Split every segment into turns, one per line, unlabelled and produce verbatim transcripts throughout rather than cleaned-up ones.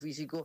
físico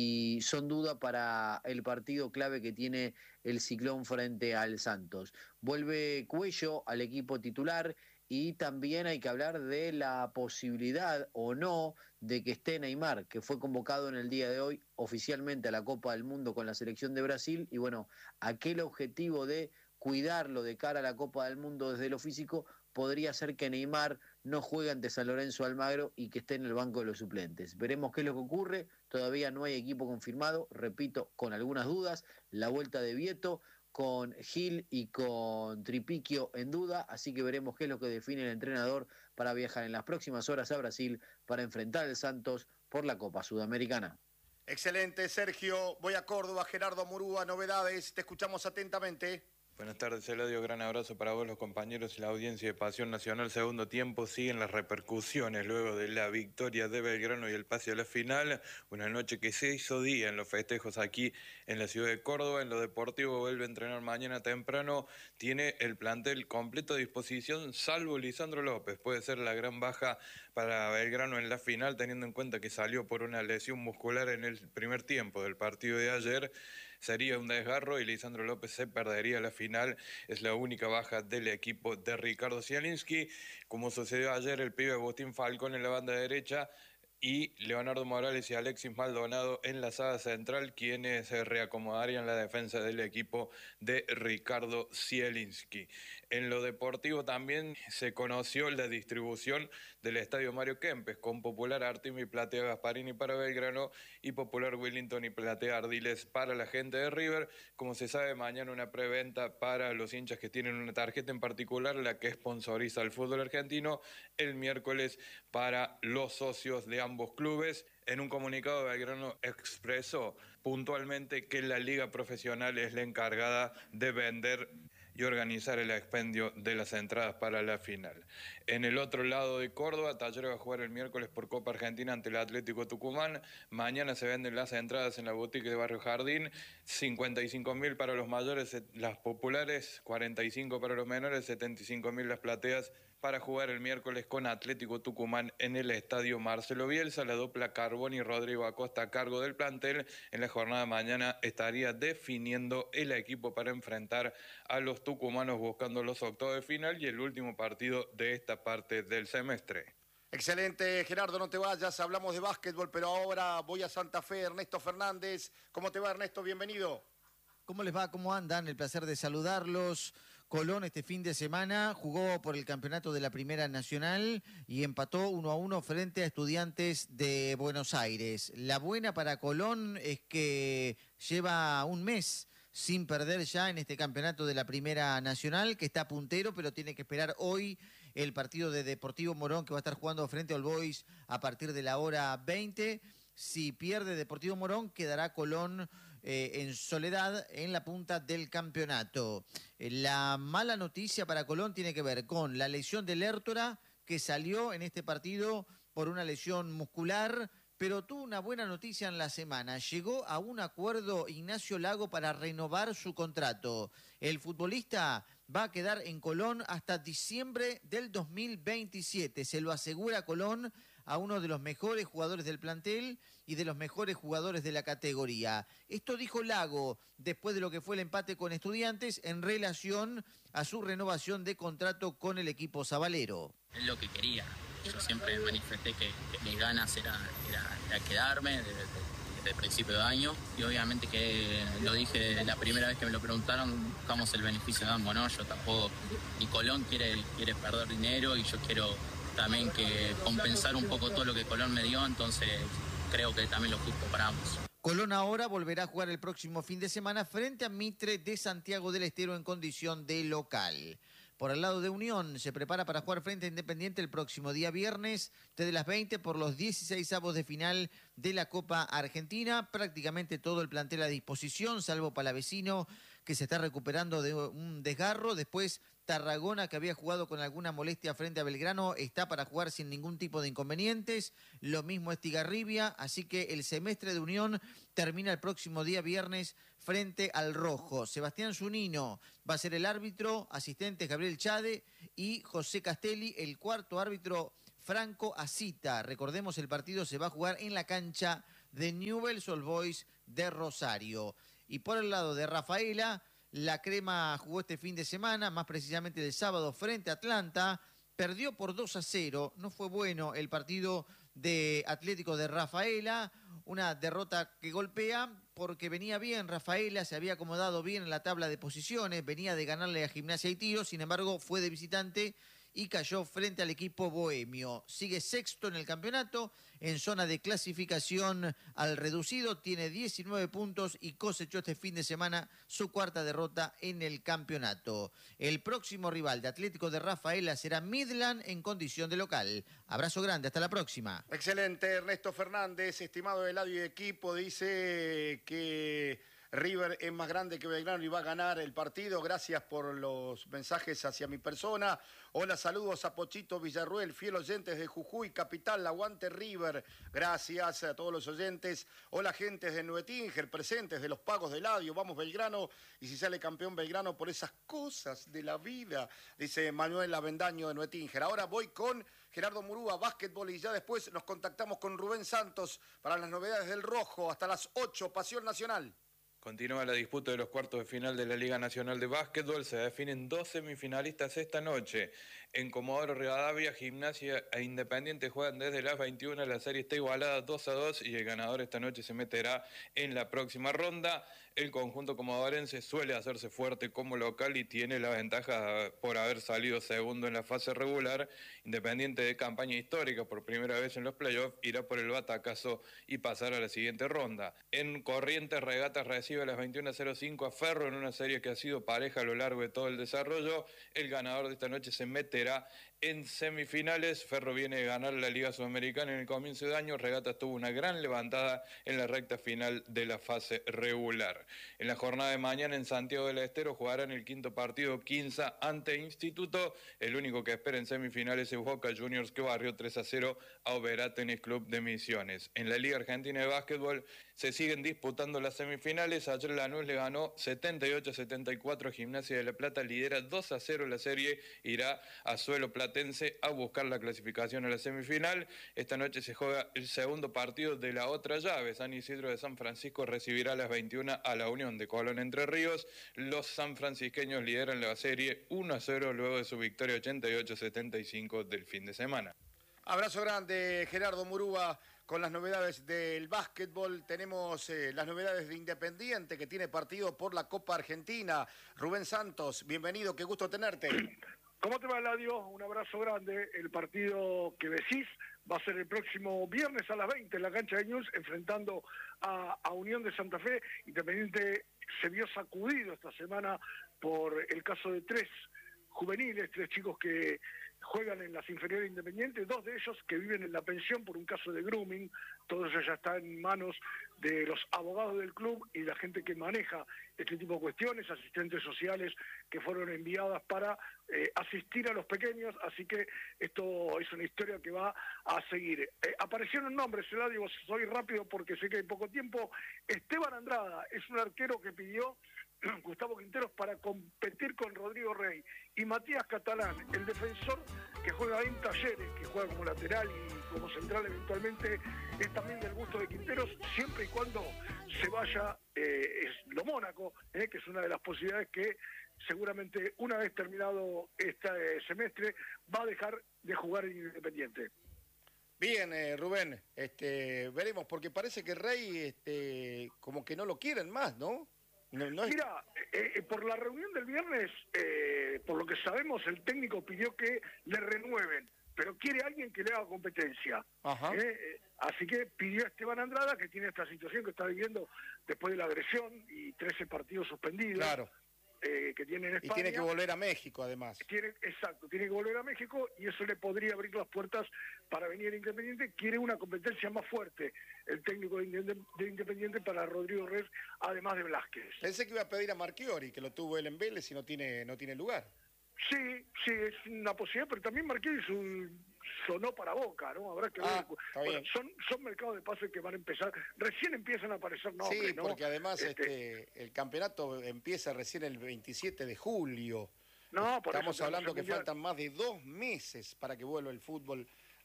y son duda para el partido clave que tiene el Ciclón frente al Santos. Vuelve Cuello al equipo titular y también hay que hablar de la posibilidad o no de que esté Neymar, que fue convocado en el día de hoy oficialmente a la Copa del Mundo con la selección de Brasil y bueno, aquel objetivo de cuidarlo de cara a la Copa del Mundo desde lo físico podría ser que Neymar no juegue ante San Lorenzo Almagro y que esté en el banco de los suplentes. Veremos qué es lo que ocurre, todavía no hay equipo confirmado, repito, con algunas dudas, la vuelta de Vieto, con Gil y con Tripiquio en duda, así que veremos qué es lo que define el entrenador para viajar en las próximas horas a Brasil para enfrentar al Santos por la Copa Sudamericana.
Excelente, Sergio. Voy a Córdoba, Gerardo Murúa, novedades, te escuchamos atentamente.
Buenas tardes, Eladio. Gran abrazo para vos, los compañeros y la audiencia de Pasión Nacional. Segundo tiempo, siguen las repercusiones luego de la victoria de Belgrano y el pase a la final. Una noche que se hizo día en los festejos aquí en la ciudad de Córdoba. En lo deportivo vuelve a entrenar mañana temprano. Tiene el plantel completo a disposición, salvo Lisandro López. Puede ser la gran baja para Belgrano en la final, teniendo en cuenta que salió por una lesión muscular en el primer tiempo del partido de ayer. Sería un desgarro y Lisandro López se perdería la final. Es la única baja del equipo de Ricardo Zielinski. Como sucedió ayer, el pibe Agustín Falcón en la banda derecha y Leonardo Morales y Alexis Maldonado en la saga central, quienes se reacomodarían la defensa del equipo de Ricardo Zielinski. En lo deportivo también se conoció la distribución del estadio Mario Kempes, con Popular Artime y Platea Gasparini para Belgrano y Popular Wellington y Platea Ardiles para la gente de River. Como se sabe, mañana una preventa para los hinchas que tienen una tarjeta en particular, la que sponsoriza el fútbol argentino, el miércoles para los socios de ambos clubes. En un comunicado, Belgrano expresó puntualmente que la liga profesional es la encargada de vender y organizar el expendio de las entradas para la final. En el otro lado de Córdoba, Talleres va a jugar el miércoles por Copa Argentina ante el Atlético Tucumán. Mañana se venden las entradas en la boutique de Barrio Jardín, cincuenta y cinco mil para los mayores, las populares, cuarenta y cinco para los menores, setenta y cinco mil las plateas, para jugar el miércoles con Atlético Tucumán en el Estadio Marcelo Bielsa. La dupla Carbón y Rodrigo Acosta a cargo del plantel. En la jornada de mañana estaría definiendo el equipo para enfrentar a los tucumanos buscando los octavos de final y el último partido de esta parte del semestre.
Excelente, Gerardo, no te vayas, hablamos de básquetbol, pero ahora voy a Santa Fe, Ernesto Fernández. ¿Cómo te va, Ernesto? Bienvenido.
¿Cómo les va? ¿Cómo andan? El placer de saludarlos. Colón este fin de semana jugó por el campeonato de la Primera Nacional y empató uno a uno frente a Estudiantes de Buenos Aires. La buena para Colón es que lleva un mes sin perder ya en este campeonato de la Primera Nacional, que está puntero, pero tiene que esperar hoy el partido de Deportivo Morón, que va a estar jugando frente al Boys a partir de la hora veinte. Si pierde Deportivo Morón, quedará Colón eh, en soledad en la punta del campeonato. Eh, la mala noticia para Colón tiene que ver con la lesión de Lertora, que salió en este partido por una lesión muscular, pero tuvo una buena noticia en la semana. Llegó a un acuerdo Ignacio Lago para renovar su contrato. El futbolista va a quedar en Colón hasta diciembre del dos mil veintisiete. Se lo asegura Colón a uno de los mejores jugadores del plantel y de los mejores jugadores de la categoría. Esto dijo Lago después de lo que fue el empate con Estudiantes en relación a su renovación de contrato con el equipo sabalero.
Es lo que quería. Yo siempre manifesté que, que mis ganas era, era, era quedarme desde, desde el principio de año y obviamente que lo dije la primera vez que me lo preguntaron, buscamos el beneficio de ambos, ¿no? Yo tampoco, ni Colón quiere, quiere perder dinero y yo quiero también que compensar un poco todo lo que Colón me dio, entonces creo que también lo justo para ambos.
Colón ahora volverá a jugar el próximo fin de semana frente a Mitre de Santiago del Estero en condición de local. Por el lado de Unión, se prepara para jugar frente a Independiente el próximo día viernes, desde las veinte por los dieciseisavos de final de la Copa Argentina. Prácticamente todo el plantel a disposición, salvo Palavecino, que se está recuperando de un desgarro. Después Tarragona, que había jugado con alguna molestia frente a Belgrano, está para jugar sin ningún tipo de inconvenientes. Lo mismo Estigarribia, así que el semestre de Unión termina el próximo día viernes frente al Rojo. Sebastián Zunino va a ser el árbitro, asistente Gabriel Chade y José Castelli, el cuarto árbitro Franco Asita. Recordemos, el partido se va a jugar en la cancha de Newell's Old Boys de Rosario. Y por el lado de Rafaela, la Crema jugó este fin de semana, más precisamente el sábado frente a Atlanta, perdió por dos a cero, no fue bueno el partido de Atlético de Rafaela, una derrota que golpea porque venía bien Rafaela, se había acomodado bien en la tabla de posiciones, venía de ganarle a Gimnasia y Tiro, sin embargo fue de visitante y cayó frente al equipo bohemio. Sigue sexto en el campeonato, en zona de clasificación al reducido, tiene diecinueve puntos y cosechó este fin de semana su cuarta derrota en el campeonato. El próximo rival de Atlético de Rafaela será Midland en condición de local. Abrazo grande, hasta la próxima.
Excelente, Ernesto Fernández, estimado Eladio y equipo, dice que River es más grande que Belgrano y va a ganar el partido. Gracias por los mensajes hacia mi persona. Hola, saludos a Pochito Villarruel, fiel oyentes de Jujuy, capital, aguante River. Gracias a todos los oyentes. Hola, gentes de Nuetinger, presentes de los pagos de Eladio. Vamos Belgrano, y si sale campeón Belgrano por esas cosas de la vida, dice Manuel Avendaño de Nuetinger. Ahora voy con Gerardo Murúa, básquetbol, y ya después nos contactamos con Rubén Santos para las novedades del Rojo. Hasta las ocho, Pasión Nacional.
Continúa la disputa de los cuartos de final de la Liga Nacional de Básquetbol. Se definen dos semifinalistas esta noche. En Comodoro Rivadavia, Gimnasia e Independiente juegan desde las veintiuna. La serie está igualada dos a dos y el ganador esta noche se meterá en la próxima ronda. El conjunto comodorense suele hacerse fuerte como local y tiene la ventaja por haber salido segundo en la fase regular. Independiente, de campaña histórica por primera vez en los playoffs, irá por el batacazo y pasar a la siguiente ronda. En Corrientes, Regatas recibe a las veintiuna cero cinco a Ferro en una serie que ha sido pareja a lo largo de todo el desarrollo. El ganador de esta noche se meterá en semifinales. Ferro viene de ganar la Liga Sudamericana en el comienzo de año. Regatas tuvo una gran levantada en la recta final de la fase regular. En la jornada de mañana en Santiago del Estero jugarán el quinto partido Quinza ante Instituto. El único que espera en semifinales es Boca Juniors, que barrió tres a cero a Oberá Tenis Club de Misiones. En la Liga Argentina de Básquetbol se siguen disputando las semifinales. Ayer Lanús le ganó setenta y ocho a setenta y cuatro a Gimnasia de La Plata, lidera dos a cero la serie, irá a suelo platense a buscar la clasificación a la semifinal. Esta noche se juega el segundo partido de la otra llave. San Isidro de San Francisco recibirá a las veintiuna a la Unión de Colón Entre Ríos. Los sanfrancisqueños lideran la serie uno a cero luego de su victoria ochenta y ocho a setenta y cinco del fin de semana.
Abrazo grande, Gerardo Murúa, con las novedades del básquetbol. Tenemos eh, las novedades de Independiente, que tiene partido por la Copa Argentina. Rubén Santos, bienvenido, qué gusto tenerte.
¿Cómo te va, Eladio? Un abrazo grande. El partido que decís va a ser el próximo viernes a las veinte en la cancha de News, enfrentando a, a Unión de Santa Fe. Independiente se vio sacudido esta semana por el caso de tres juveniles, tres chicos que juegan en las inferiores Independientes, dos de ellos que viven en la pensión por un caso de grooming. Todo eso ya está en manos de los abogados del club y la gente que maneja este tipo de cuestiones, asistentes sociales que fueron enviadas para eh, asistir a los pequeños, así que esto es una historia que va a seguir. Eh, aparecieron nombres, Eladio, soy rápido porque sé que hay poco tiempo. Esteban Andrada es un arquero que pidió Gustavo Quinteros para competir con Rodrigo Rey, y Matías Catalán, el defensor que juega en Talleres, que juega como lateral y como central eventualmente, es también del gusto de Quinteros, siempre y cuando se vaya eh, es lo Mónaco, eh, que es una de las posibilidades que seguramente una vez terminado este eh, semestre va a dejar de jugar en Independiente.
Bien, eh, Rubén, este, veremos, porque parece que Rey este, como que no lo quieren más, ¿no? No, no es...
Mira, eh, eh, por la reunión del viernes, eh, por lo que sabemos, el técnico pidió que le renueven, pero quiere alguien que le haga competencia.
Ajá.
Eh, eh, así que pidió a Esteban Andrada, que tiene esta situación que está viviendo después de la agresión y trece partidos suspendidos. Claro. Eh, que tiene en España.
Y tiene que volver a México, además.
Tiene, exacto, tiene que volver a México y eso le podría abrir las puertas para venir a Independiente. Quiere una competencia más fuerte el técnico de Independiente para Rodrigo Reyes, además de Velázquez.
Pensé que iba a pedir a Marchiori, que lo tuvo él en Vélez y no tiene, no tiene lugar.
Sí, sí, es una posibilidad, pero también Marchiori es un... sonó para Boca, ¿no? Habrá que
ah,
ver. Bueno, son, son mercados de pases que van a empezar, recién empiezan a aparecer nombres,
sí,
¿no?
porque además
este...
este, el campeonato empieza recién el veintisiete de julio.
No, por
Estamos
eso
hablando que
mundial.
faltan más de dos meses para que vuelva el fútbol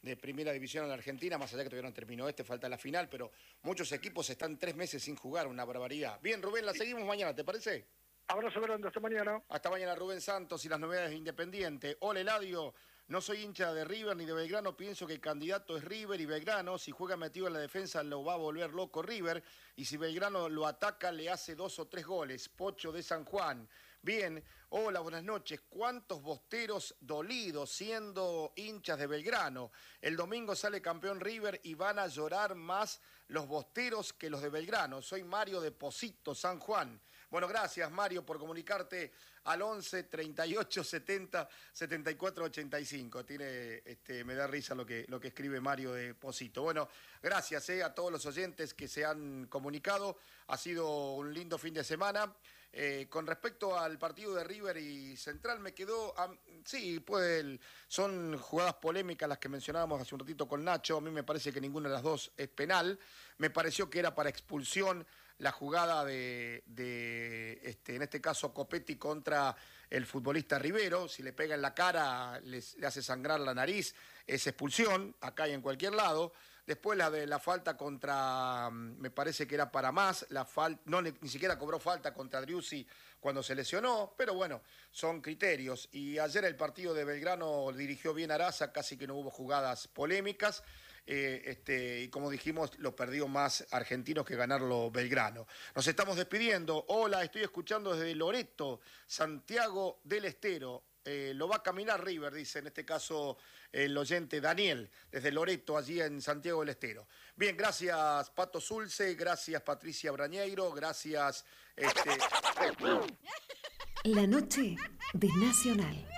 de primera división en la Argentina, más allá que todavía no terminó este, falta la final, pero muchos equipos están tres meses sin jugar, una barbaridad. Bien, Rubén, la seguimos mañana, ¿te parece?
Abrazo grande, hasta mañana.
Hasta mañana, Rubén Santos y las novedades de Independiente. Hola, Eladio. No soy hincha de River ni de Belgrano, pienso que el candidato es River y Belgrano. Si juega metido en la defensa lo va a volver loco River. Y si Belgrano lo ataca le hace dos o tres goles. Pocho de San Juan. Bien, hola, buenas noches. ¿Cuántos bosteros dolidos siendo hinchas de Belgrano? El domingo sale campeón River y van a llorar más los bosteros que los de Belgrano. Soy Mario de Posito, San Juan. Bueno, gracias Mario por comunicarte al once, treinta y ocho, setenta, setenta y cuatro, ochenta y cinco. Tiene, este, me da risa lo que, lo que escribe Mario de Posito. Bueno, gracias eh, a todos los oyentes que se han comunicado. Ha sido un lindo fin de semana. Eh, con respecto al partido de River y Central, me quedó... Um, sí, pues, son jugadas polémicas las que mencionábamos hace un ratito con Nacho. A mí me parece que ninguna de las dos es penal. Me pareció que era para expulsión la jugada de, de este, en este caso, Copetti contra el futbolista Rivero. Si le pega en la cara, les, le hace sangrar la nariz, es expulsión, acá y en cualquier lado. Después la de la falta contra, me parece que era para más, la falta, no ni siquiera cobró falta contra Driussi cuando se lesionó, pero bueno, son criterios. Y ayer el partido de Belgrano dirigió bien Araza, casi que no hubo jugadas polémicas. Eh, este, y como dijimos, lo perdió más Argentinos que ganarlo Belgrano. Nos estamos despidiendo. Hola, estoy escuchando desde Loreto, Santiago del Estero. Eh, lo va a caminar River, dice en este caso el oyente Daniel, desde Loreto, allí en Santiago del Estero. Bien, gracias Pato Zulce, gracias Patricia Brañeiro, gracias... Este...
La noche de Nacional.